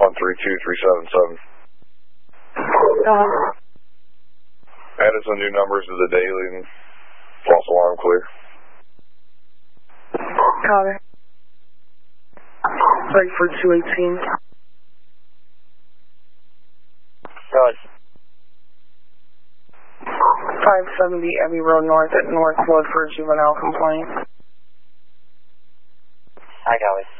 132377. Added some new numbers to the daily and false alarm clear. Copy. Frankfurt 218. Good. 570 Abbey Road North at Northwood for a juvenile complaint. I got it.